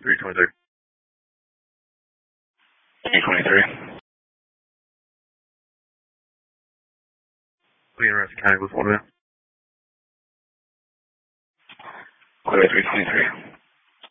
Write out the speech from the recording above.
323. 823. Clean Ramsey County with 1 man. Clear 323.